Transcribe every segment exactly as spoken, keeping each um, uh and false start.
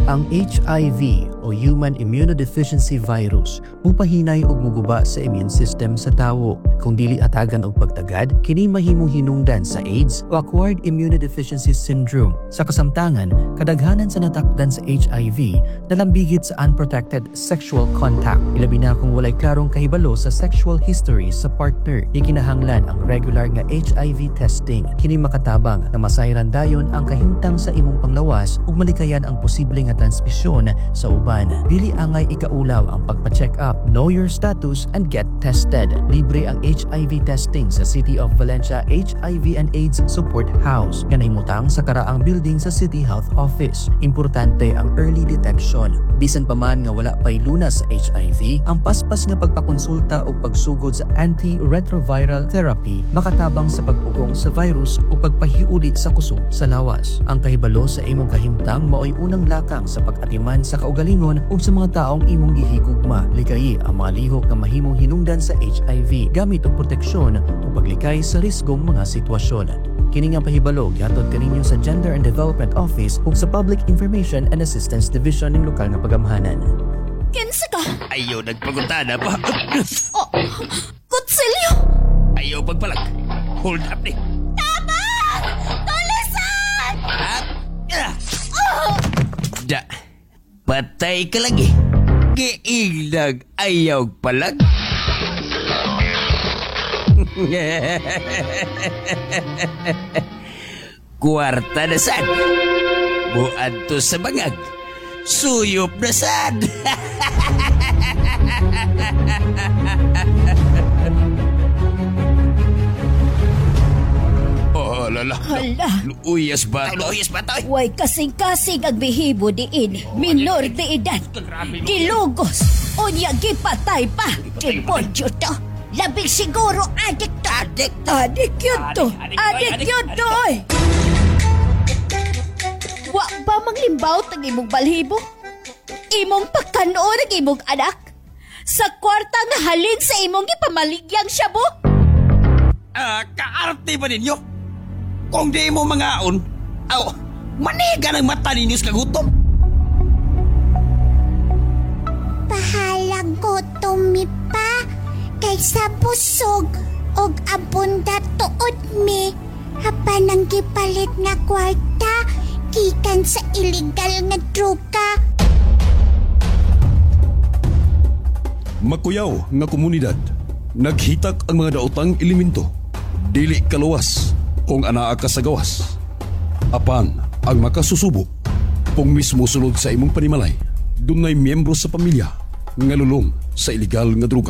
Ang H I V o Human Immunodeficiency Virus mupahinay ug muguba sa immune system sa tawo. Kung dili atagan og pagtagad, kini mahimong hinungdan sa AIDS o Acquired Immunodeficiency Syndrome. Sa kasamtangan, kadaghanan sa natakdan sa H I V nalambigit sa unprotected sexual contact. Ilabi na kung walay klarong kahibalo sa sexual history sa partner. Ikinahanglan ang regular nga H I V testing. Kini makatabang na masayran dayon ang kahimtang sa imong panglawas ug malikayan ang posible nga transmisyon sa uban. Dili angay ikaulaw ang pagpa-check up, know your status and get tested. Libre ang H I V testing sa City of Valencia H I V and AIDS Support House nga nahimutang sa karaang building sa City Health Office. Importante ang early detection. Bisan pa man nga wala pay lunas sa H I V, ang paspas nga pagpakonsulta o pagsugod sa antiretroviral therapy makatabang sa pagpugong sa virus o pagpahiuli sa kusog sa lawas. Ang kahibalo sa imong kahimtang mao'y unang lakang sa pag-atiman sa kaugalingon ug sa mga taong imong gihigugma. Likayi ang mga lihok nga mahimong hinungdan sa H I V gamit og proteksyon o paglikay sa risgong mga sitwasyon. Kini nga pahibalo gihatod kaninyo sa Gender and Development Office ug sa Public Information and Assistance Division ng lokal nga pagamhanan. Kinsa ka? Ayaw nagpagutana pa. Oh, kutsilyo! Ayaw pagpalag. Hold up ni. Tabang! Tulisan! Up. Ah. Oh! Da. Patay ka lagi. Giilag ayaw palag. Kwarta na sad. Buad to sa bangag. Suyop na sad. Oh, lala. Hala. Luyas ba? Luyas ba tayo? Way kasing-kasing ang bihibo diin. Minor de edad. Gilugos. Unya gipatay pa. Kimpodyo to. Labing siguro adik to. Adik to. Adik yun to. Adik yun to. Wa ba manglimbaw tag imong balhibo? Imong pagkanoon ang imong anak? Sa kwarta nga halin sa imong ipamaligyang syabo? Ah, kaarte ba ninyo? Kung di mo mangaon, aw, maniga ng mata ninyo sa kagutom. Pahalang gutom mi pa, kaysa busog, og abunda tuod mi, hapan ang gipalit na kwarta, gikan sa illegal nga droga. Makuyaw nga komunidad, naghitak ang mga daotang elemento, dili kaluwas kung anaa ka sa gawas. Apan ang makasusubo kung mismo sulod sa imong panimalay, dunay miyembro sa pamilya nga lulong sa illegal nga droga.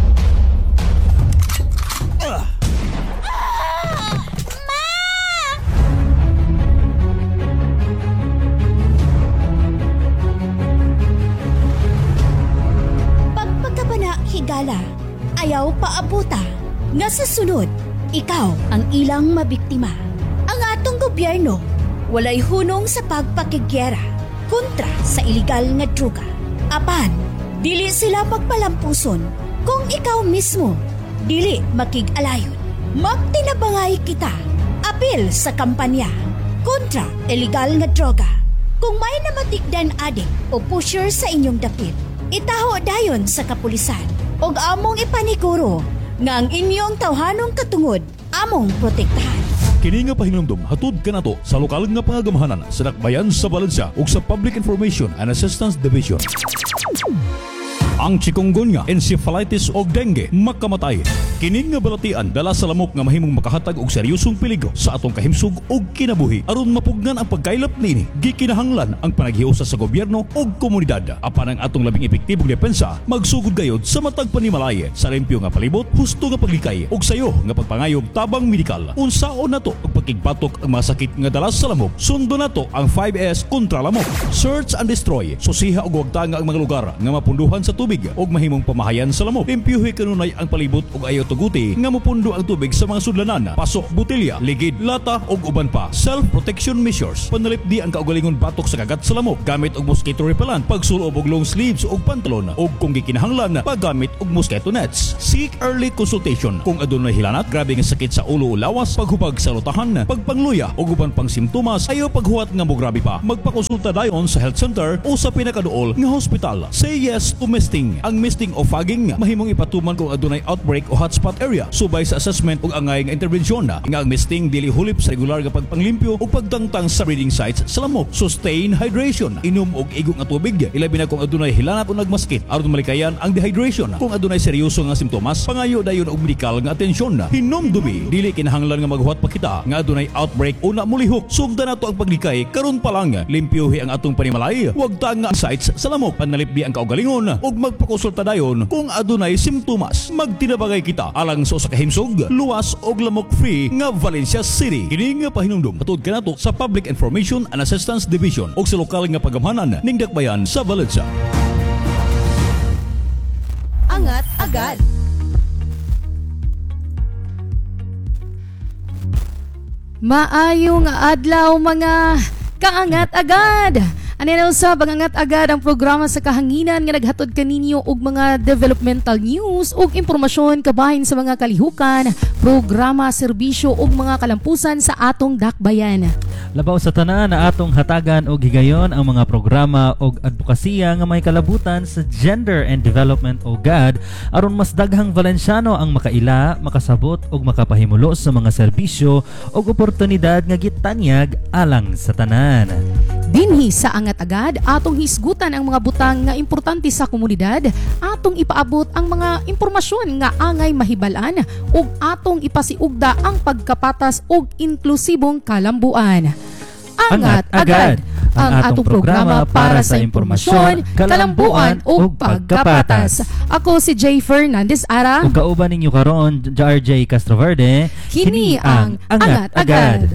Pagpagkabana higala, ayaw paabuta. Nga sa sunod, ikaw ang ilang mabiktima. Ang atong gobyerno, walay hunong sa pagpakigyera kontra sa iligal nga droga. Apan, dili sila magpalampuson kung ikaw mismo dili makig-alayon. Magtinabangay kita, apil sa kampanya kontra iligal nga droga. Kung may namatikdan adik o pusher sa inyong dapit, itaho dayon sa kapulisan og among ipaniguro nga ang inyong tawhanong katungod among protektahan. Kini nga pahinumdum hatod kanato sa lokal nga pangagamhanan sa Dakbayan sa Valencia ug sa Public Information and Assistance Division. Ang chikungunya, encephalitis o dengue makamatay. Kini nga balatian dala sa lamok nga mahimong makahatag og seryosong peligro sa atong kahimsug ug kinabuhi aron mapugnan ang pagkaylap nini. Gikinahanglan ang panaghiusa sa gobyerno ug komunidad. Apan ang atong labing epektibong depensa magsugod gayod sa matag panimalay sa limpyo nga palibot, husto nga paglikay ug sayo nga pagpangayog tabang medikal. Unsaon nato ang pagkigpatok ang mga sakit nga dala sa lamok. Sundo nato ang five S kontra lamok. Search and destroy. Susiha ug wagtanga ang mga lugar nga mapunduhan sa tubig tubig og mahimong pamahayan sa lamok. Limpyuhi kanunay ang palibot og ayaw tuguti nga mopundo ang tubig sa mga sudlanan, pasok, botelya, ligid, lata og uban pa. Self-protection measures. Panalipdi ang kaugalingon batok sa kagat sa lamok gamit og mosquito repellent, pagsulob og long sleeves og pantalon og kung gikinahanglan paggamit og mosquito nets. Seek early consultation kung adunay hilanat, grabe nga sakit sa ulo o lawas, paghubag sa lutahan, pagpangluya o uban pang simptomas, ayaw paghuwat nga mo grabe pa. Magpakonsulta dayon sa health center o sa pinakaduol nga hospital. Say yes to misting. Ang misting o fogging mahimong ipatuman kung adunay outbreak o hotspot area. Subay sa assessment ug angay nga intervensyon na nga ang misting dili hulip sa regular nga pagpanglimpyo o pagtangtang sa breeding sites sa lamok. Sustain hydration. Inom og igong nga tubig, ilabi na kung adunay hilanat o nagmaskit aron malikayan ang dehydration. Kung adunay seryoso nga simptomas, pangayo dayon og medikal nga atensyon. Hinumdumi, dili kinahanglan nga maghuwat pa kita nga adunay outbreak o na mulihok. Sugdan nato ang paglikay karon pa lang. Limpyuhi ang atong panimalay, wag ta nga sites sa lamok. Panalipdi ang kaugalingon ug magpakonsulta dayon kung adunay simptomas. Magtinabagay kita alang sa usa ka himsog, luwas og lamok free nga Valencia City. Kini nga pahinumdom atud kanato sa Public Information and Assistance Division o sa lokal nga pagamhanan ning dakbayan sa Valencia. Angat agad. Maayong adlaw mga kaangat agad. Ano sa Pangangat Agad ang programa sa kahanginan nga naghatod kaninyo og mga developmental news ug impormasyon kabahin sa mga kalihukan, programa, serbisyo ug mga kalampusan sa atong dakbayan. Labaw sa tanan na atong hatagan og higayon ang mga programa og advokasya nga may kalabutan sa gender and development o G A D aron mas daghang Valenciano ang makaila, makasabot ug makapahimulo sa mga serbisyo ug oportunidad nga gitanyag alang sa tanan. Dinhi sa Angat Agad, atong hisgutan ang mga butang nga importante sa komunidad, atong ipaabot ang mga impormasyon nga angay mahibalan ug atong ipasiugda ang pagkapatas ug inklusibong kalambuan. Angat Agad, ang atong programa para sa impormasyon, kalambuan ug pagkapatas. Ako si Jay Fernandez Ara. Ug kauban ninyo karon R J Castroverde. Kini ang Angat Agad.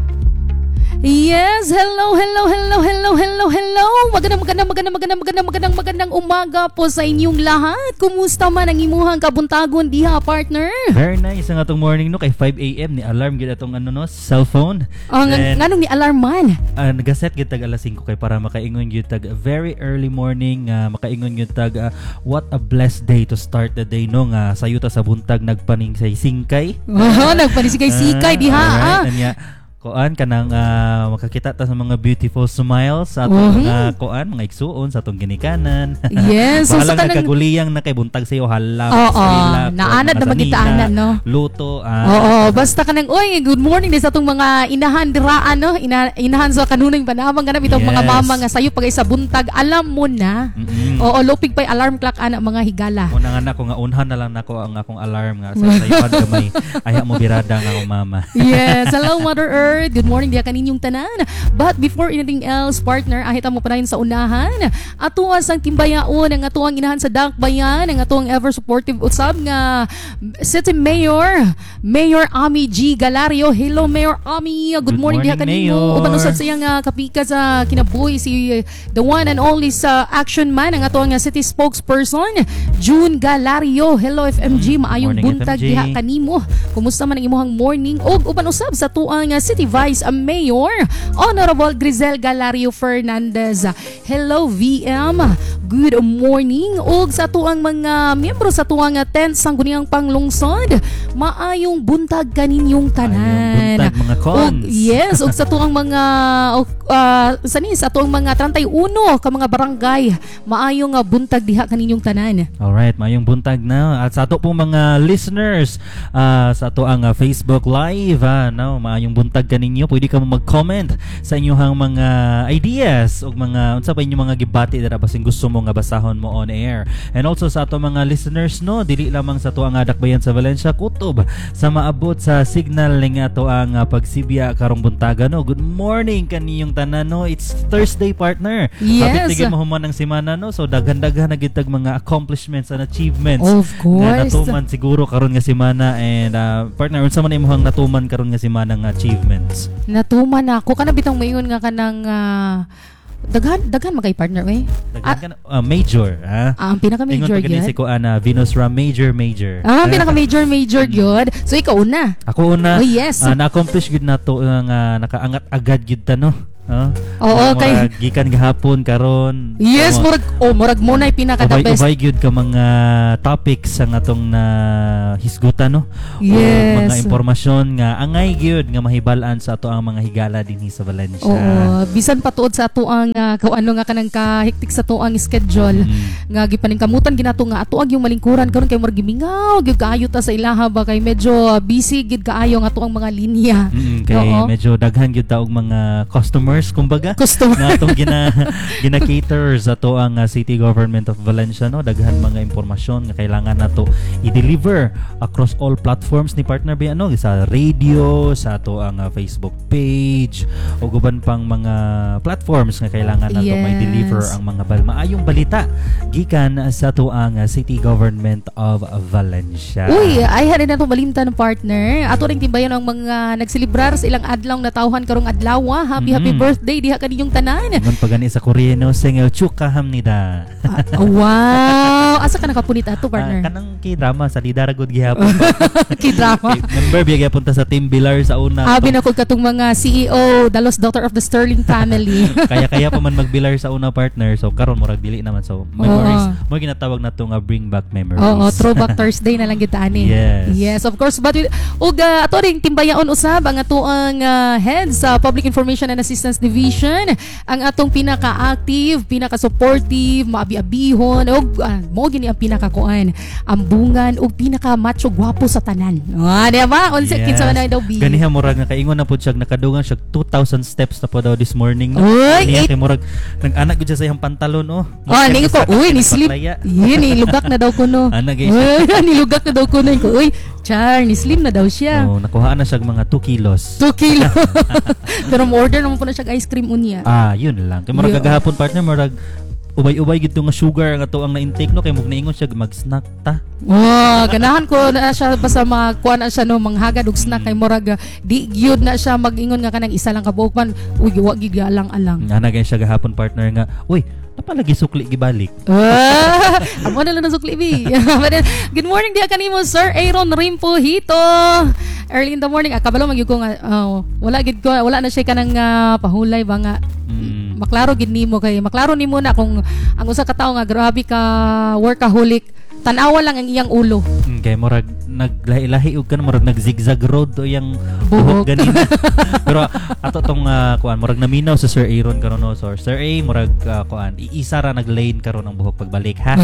Yes, hello, hello, hello, hello, hello, hello. Magandang, magandang, magandang, magandang, magandang, magandang, magandang umaga po sa inyong lahat. Kumusta man ang imuhang kabuntagon diha, partner? Very nice ang atong morning no kay five a m ni alarm gid atong ano no cellphone. Oh, ng, nganong ni alarm man? Uh, nagaset gid tag alas singko kay para makaingon gyud tag very early morning, uh, makaingon gyud tag uh, what a blessed day to start the day no nga sayuta sa buntag nagpaning say singkay. Oh, nagpaning sikay sikay diha. Ah, right, ah. Kuan kanang uh, makakita ta sa mga beautiful smiles sa atong uh-huh. uh, kuan mga igsuon sa atong ginikanan. Yes, so sa kanang kaguliyang na kay buntag sa iyo halam. Oo, oh, naanad na magitaanan no. Luto. Uh, Oo, oh, basta kanang oy, good morning din sa atong mga inahan diraan no. Ina, inahan sa kanunay banamang ganap itong yes. mga mama nga sayo pagay sa buntag, alam mo na. Mm-hmm. Oo, lupig pay alarm clock ana mga higala. Una nga nako nga unhan na lang nako ang akong alarm nga sa sayo gamay. Aya mo birada nga akong mama. Yes, hello Mother Earth. Good morning diya kaninyong tanan. But before anything else, partner, ahita mo pa rin sa unahan. Atuan sang timbayaon ang atuang inahan sa dakbayan, ang atuang ever supportive usab nga City Mayor, Mayor Ami G. Galario. Hello Mayor Ami. Good, Good morning, morning diya kaninyo. Uban usab sa iyang uh, kapika sa kinabuhi si uh, the one and only sa uh, action man ang atuang uh, city spokesperson June Galario. Hello F M G, maayong morning, buntag diha kanimo. Kumusta man ang imuhang morning? Og uban usab sa tuang uh, City Vice Mayor Honorable Grizel Galario Fernandez. Hello V M, good morning. Og sa tuang mga miyembro sa tuang tent sangguniang panglungsod, maayong buntag kaninyong tanan. Buntag mga cons. Og, yes, og sa tuang mga uh, sani sa tuang mga thirty-one ka mga barangay, maayong uh, buntag diha kaninyong tanan. Alright, maayong buntag na. At sa ato pong mga listeners uh, sa ato ang uh, Facebook Live, uh, no, maayong buntag kaninyo. Pwede ka mo mag-comment sa inyong mga ideas o mga unsa pa inyong mga gibati dira basin gusto mo nga basahon mo on air. And also sa ato mga listeners no, dili lamang sa ato ang dakbayan sa Valencia, kutob sa maabot sa signal ning ato ang uh, pagsibya karong buntaga no. Good morning kaniyong tanan no. It's Thursday, partner. Yes. Kapit mo human ng semana no. So daghan-daghan na gid tag mga accomplishments and achievements. Of course. Nga natuman siguro karon nga semana and uh, partner unsa man imong natuman karon nga semana nga achievements? Natuman ako kana bitong mayon nga kanang uh, Daghan daghan magay partner eh. Daghan ka na- ah, major, ha? Ah, ang pinaka major Ingon gyud. si ko ana Venus Ra major major. Ah, pinaka major major gyud. So ikaw una. Ako una. Oh, yes. ah, na-accomplish gid nato nga nakaangat agad gid ta no. Ah, Oo, kay- murag gikan gahapon karon. Yes, Mo- murag oh murag mo na pinaka the best. Ubay gyud ka mga topics sa atong na hisgutan no. O Yes. mga impormasyon nga angay gyud nga mahibal-an sa ato ang mga higala dinhi sa Valencia. Oo, bisan pa tuod sa ato ang uh, kung ano nga kanang kahiktik sa ato ang schedule. Mm. Nga gipaningkamutan ginato nga ato ang yung malingkuran karon kay murag gimingaw gyud kaayo ta sa ilaha ba kay medyo busy gid kaayo nga ato ang mga linya. Mm, kay Oo. medyo daghan gyud ta og mga customers kumbaga. Customer. nga atong gina gina-cater sa to ang uh, City Government of Valencia no, daghan mga impormasyon nga kailangan nato i-deliver across all platforms ni partner ba ano sa radio, sa to ang uh, Facebook page o guban pang mga platforms nga kailangan nato Yes. may deliver ang mga bal maayong balita gikan sa to ang uh, City Government of Valencia. Uy, ay hari na to malimtan ng partner. Ato ring timbayan ang mga nagselebrar sa ilang adlaw na tawhan karong adlaw. ah. Happy happy Mm. birthday diha kaninyong tanan. Ngon pagani sa Koreano singel chuka hamnida. Ah, wow, asa ka nakapunit ato partner? Ah, kanang K-drama sa Lidara good gihapon. Kidrama. Member biya gyapon ta sa Team Bilar sa una. Abi na ko katong mga C E O, Dalos daughter of the Sterling family. Kaya-kaya pa man magbilar sa una partner. So karon murag dili naman so memories. Mo ginatawag na to nga bring back memories. Oo, throwback Thursday na lang kita ani. Yes. Yes, of course. But we- ug uh, ato ring timbayaon usab ang ato ang uh, head sa Public Information and Assistance Division, ang atong pinaka-active, pinaka-supportive, maabi-abihon ug uh, mo gini ang pinaka-kuan, ambungan ug pinaka-macho gwapo sa tanan. Ah, di ba? Unsa Yes. kinsa man na daw bi. Ganiha murag nga kaingon na pud siya nakadugang siya two thousand steps na po daw this morning. Uy, Niya eight- kay murag nag-anak gud siya sa iyang pantalon oh. Ah, ningi ko, uy, ni sleep. Paklaya. Yun, nilugak na daw ko no. Ana, guys. Uy, nilugak na daw ko no. Ko, uy, char, ni slim na daw siya. Oh, nakuhaan na siya mga two kilos. two kilo. Pero mo-order naman po na siya ice cream unya. Ah, yun lang. Kay murag Yo. kagahapon partner murag ubay-ubay gid nga sugar nga to ang na-intake no kay mug naingon siya mag-snack ta. Wow, ganahan ko na siya basta makuha na siya no, manghagad og snack kay murag ah, di gyud na siya mag-ingon nga kanang isa lang kabuok man. Uy, wa gid alang-alang. Ana gay siya gahapon partner nga. Uy, napalagi sukli gibalik. Ah, amo na lang na sukli bi. But then, good morning diha kanimo Sir Aaron Rimpo Hito. Early in the morning, ah, kabalo magyud ko nga ah, wala gid ko wala na siya kanang ah, pahulay ba nga. Mm. Maklaro gid nimo kay maklaro nimo na kung ang usa ka tawo nga grabe ka workaholic, tan-awa lang ang iyang ulo. Mm, kay murag naglahi-lahi ug kan murag nag-zigzag road to yang Buhok. buhok ganina. Pero ato tong uh, kuan murag naminaw sa Sir Aaron karon no. So Sir A murag uh, kuan iisa ra nag-lane karon ang buhok pagbalik ha.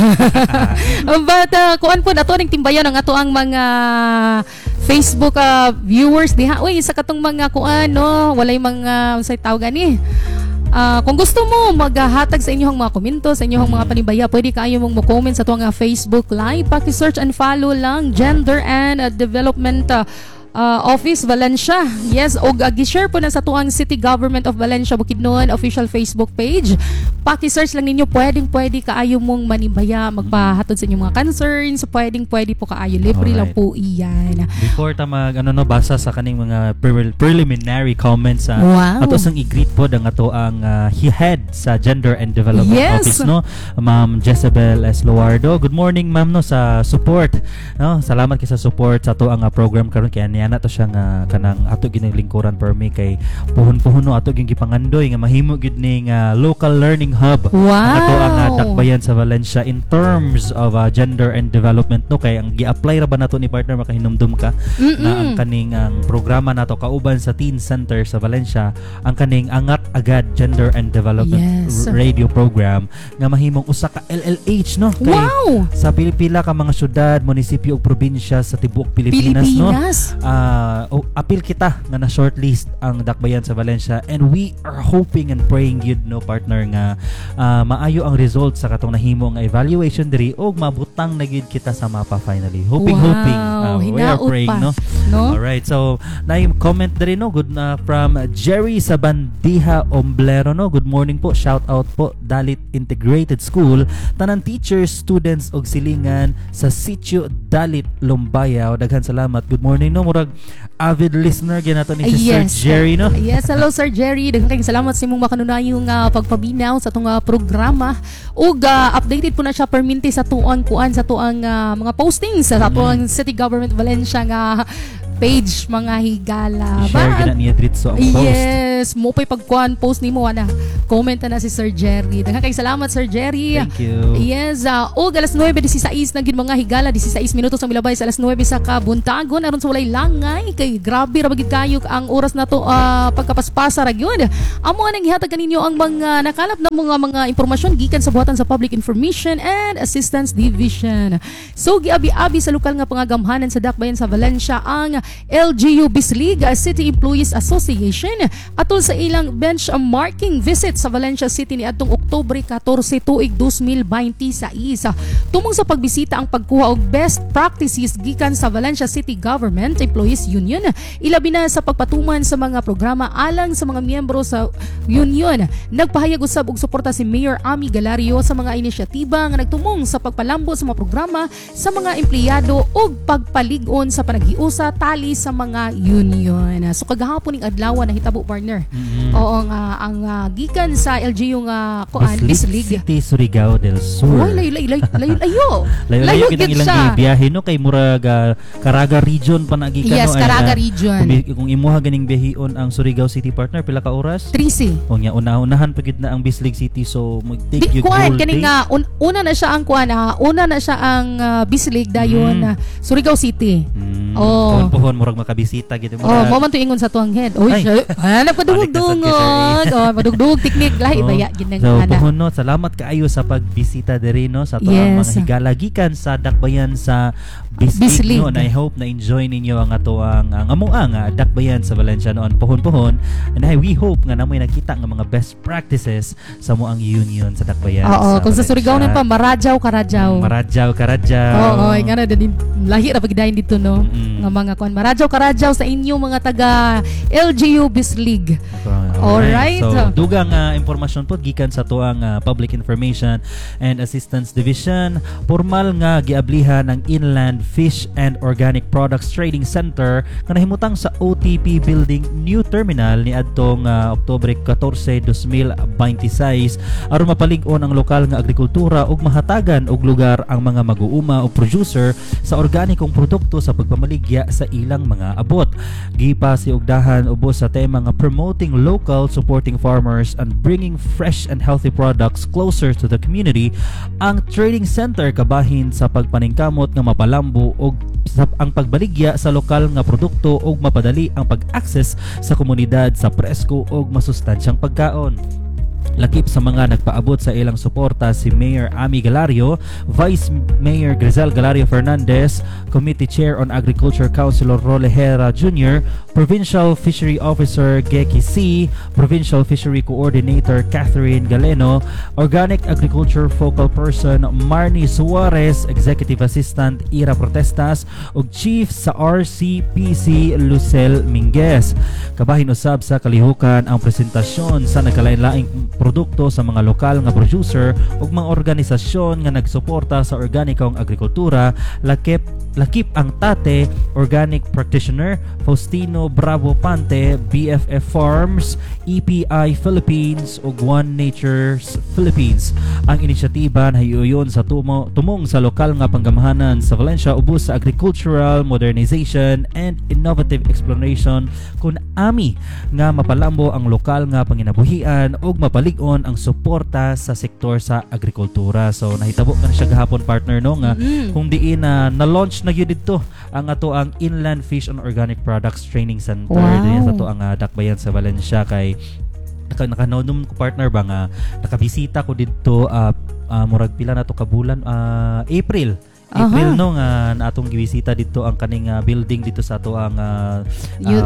But uh, kuan po nato ning timbayan ang ato ang mga Facebook uh, viewers diha. Uy, isa katong mga kuan no, walay mga unsay tawag ani. Ah, kung gusto mo maghatag sa inyong mga komento, sa inyong mga panibaya, pwede kayo mong mo-comment sa tuwang Facebook Live. Paki-search and follow lang Gender and uh, Development uh, uh, Office Valencia. Yes, og uh, gi-share po na sa tuwang City Government of Valencia Bukidnon official Facebook page. Paki-search lang ninyo, pwedeng pwede kaayo mong manibaya, magpahatod sa inyong mga concerns, pwedeng pwede po kaayo, libre lang Alright. po iyan. Before ta mag ano no basa sa kaning mga pre- preliminary comments sa Wow. ato sang i-greet pod ang ato ang uh, head sa Gender and Development Yes. Office no, Ma'am Jezebel S. Luardo. Good morning ma'am no sa support. No, salamat kay sa support sa ato ang uh, program karon kay niya na to siya nga kanang ato ginilingkuran per me kay puhon-puhon no ato gyud gipangandoy nga mahimo gyud ning uh, local learning hub. Wow. Ang ato ang uh, dakbayan sa Valencia in terms of uh, gender and development no kay ang gi-apply ra ba nato ni partner makahinumdum ka Mm-mm. na ang kaning ang programa nato kauban sa Teen Center sa Valencia ang kaning Angat Agad Gender and Development Yes. r- radio program nga mahimong usa ka L L H no kay Wow! sa pila ka mga syudad, munisipyo ug probinsya sa tibuok Pilipinas, no. Pilipinas. Ah, o- apil kita nga na shortlist ang dakbayan sa Valencia and we are hoping and praying yun no partner nga ah, maayo ang result sa katong nahimo nga evaluation diri og mabutang na gyud kita sa mapa finally. Hoping Wow, hoping ah, we are hinaot praying pa, no. no? Alright, so na comment diri no good na from Jerry Sabandiha Omblero no. Good morning po. Shout out po Dalit Integrated School, tanan teachers, students og silingan sa Sitio Dalit Lumbayaw. Daghan salamat. Good morning no. Murag murag avid listener gyud nato ni si Yes. Sir Jerry no. Yes, hello Sir Jerry. Daghang kayong salamat sa imong makanunayong uh, pagpabinaw sa itong uh, programa. Ug uh, updated po na siya perminti sa tuang kuan sa tuang uh, mga postings sa tuang City Government Valencia nga page mga higala. Share gyud na niya dritso ang post. Yes, mo pay pagkuan post nimo ana. Comment na si Sir Jerry. Daghang kayong salamat Sir Jerry. Thank you. Yes, uh, og alas nuwebe dieciséis na gid mga higala, dieciséis minutos ang milabay sa alas nuwebe sa kabuntagon aron sa walay langay kay grabe ra bagid kayo ang oras na to uh, pagkapaspasa ra gyud. Amo nang gihatag kaninyo ang mga nakalap na mga mga impormasyon gikan sa buhatan sa Public Information and Assistance Division. So giabi-abi sa lokal nga pangagamhanan sa dakbayan sa Valencia ang L G U Bislig City Employees Association atol sa ilang benchmarking visit sa Valencia City ni adtong Oktubre fourteen tuig twenty twenty-six. Tumong sa pagbisita ang pagkuha og best practices gikan sa Valencia City Government Employees Union, ilabi na sa pagpatuman sa mga programa alang sa mga miyembro sa union. Nagpahayag usab og suporta si Mayor Ami Galario sa mga inisyatiba nga nagtumong sa pagpalambo sa mga programa sa mga empleyado ug pagpalig-on sa panaghiusa tali sa mga union. So kagahapon ning adlaw na hitabo partner. Mm-hmm. Oo nga ang uh, gikan sa L G U nga kuan Bislig City Surigao del Sur. Oy, layo layo layo layo layo. Layo-layo gid gid ang ilang siya. biyahe no kay murag uh, Caraga region pa na gikan Yes, no. Caraga uh, region. Kung, kung imuha ganing biyahon ang Surigao City partner pila ka oras? Trisi. O nya una-unahan pa gid na ang Bislig City so mag-take Di you kuan whole kani day. nga un- una na siya ang kuan ah, una na siya ang uh, Bislig dayon Mm. uh, Surigao City. Mm, Oh. pohon-pohon murag makabisita gid mo. Oh, mo man to ingon sa tuang head. Oy, Ay. siya. Hanap pa Balik na sa dugog-dugog. Sir Oh, padugdug teknik lahi Oh. baya gid nang So, ana. pohon no, salamat kaayo sa pagbisita diri no sa tuang Yes. mga higala gikan sa dakbayan sa Bislig, Bislig. no. And I hope na enjoy ninyo ang ato ang ang amoa nga dakbayan sa Valencia noon pohon-pohon. And I, we hope nga namoy nakita nga mga best practices sa mo ang union sa dakbayan. Oo, kung sa Surigao Valencia. pa maradyaw karadyaw. Maradyaw karadyaw. Oo, oh, nga na din lahi ra pagidayon dito no. Mm-mm. Nga mga kuan maradyaw karadyaw sa inyo mga taga L G U Bislig. Alright. So, dugang uh, impormasyon po gikan sa tuang uh, Public Information and Assistance Division. Formal nga giablihan ang Inland Fish and Organic Products Trading Center nga nahimutang sa O T P Building New Terminal ni adtong uh, Oktubre fourteen, twenty twenty-six aron mapalig-on ang lokal nga agrikultura ug mahatagan og lugar ang mga mag-uuma o producer sa organikong produkto sa pagpamaligya sa ilang mga abot. Gipasiugdahan ubos sa tema nga promoting local, supporting farmers and bringing fresh and healthy products closer to the community. Ang trading center kabahin sa pagpaningkamot nga mapalambo og sa ang pagbaligya sa lokal nga produkto ug mapadali ang pag-access sa komunidad sa presko ug masustansyang pagkaon. Lakip sa mga nagpaabot sa ilang suporta si Mayor Ami Galario, Vice Mayor Grizel Galario Fernandez, Committee Chair on Agriculture Councilor Role Hera Junior, Provincial Fishery Officer Geki C, Provincial Fishery Coordinator Catherine Galeno, Organic Agriculture Focal Person Marnie Suarez, Executive Assistant Ira Protestas, ug Chief sa R C P C Lucel Minguez. Kabahin usab sa kalihukan ang presentasyon sa nagkalain-laing produkto sa mga lokal nga producer ug mga organisasyon nga nagsuporta sa organikong agrikultura. Lakip lakip ang Tate Organic Practitioner, Faustino Bravo Pante, B F F Farms, E P I Philippines ug One Nature's Philippines. Ang inisyatiba nahiuyon sa tumo, tumong sa lokal nga panggamahanan sa Valencia ubos sa agricultural modernization and innovative exploration kun ami nga mapalambo ang lokal nga panginabuhian ug mapalig-on ang suporta sa sektor sa agrikultura. So nahitabo kan siya gahapon partner no nga Mm-hmm. kung diin na na-launch na gyud dito ang ato ang Inland Fish and Organic Products Training Center Wow. diyan sa ato ang uh, dakbayan sa Valencia kay naka nakanonom ko partner ba nga nakabisita ko dito uh, uh, murag pila na to ka bulan uh, April April Aha. no nga na atong gibisita dito ang kaning uh, building dito sa ato ang uh, You- uh,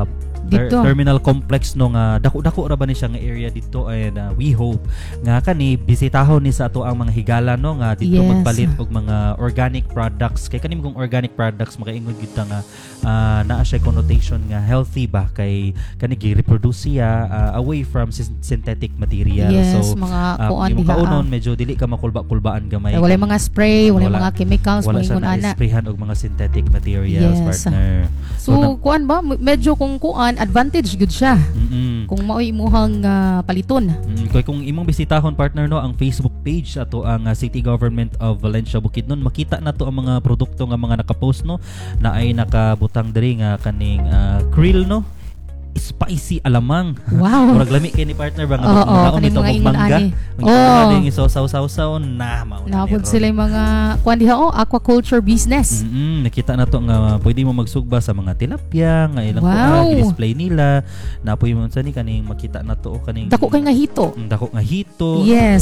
ter- Dito. terminal complex no nga dako-dako ra ba ni siya nga area dito, and uh, we hope nga kani bisitahon ni sa ato ang mga higala no nga dito Yes. magpalit og mga organic products, kay kanim kung organic products makaingon gid ta nga uh, naa siya connotation nga healthy ba, kay kani gi-reproduce siya uh, away from syn- synthetic material. Yes, So mga uh, kuan yung diha. kaunon ah. medyo dili ka makulba-kulbaan gamay. Ay, walay mga spray, walay Wala- mga chemicals, wala siya moingon ana. na-sprayhan og mga synthetic materials, Yes. partner. So, na- kuan ba, medyo kung kuan, advantage good siya. Mm-mm. Kung mao'y imuhang ah, paliton. Mm, kaya kung imong bisitahon, partner, no, ang Facebook page ato ang uh, City Government of Valencia Bukidnon, makita na to ang mga produkto nga mga nakapost no na ay nakabutang diri nga kaning uh, krill no, spicy alamang. Wow. Murag lami kay ni partner ba nga Oo, oh, kaning nito mga og ingon mangga. ani. Ang Oo. oh. isaw-saw-saw na mao na Napod ni sila yung mga kuan diha oh, aquaculture business. Mm-mm, nakita na to nga pwede mo magsugba sa mga tilapia nga ilang Wow. kuan display nila. Napoy mo sa ni kaning makita na to o kaning Dako kay nga hito. Mm, dako nga hito. Yes.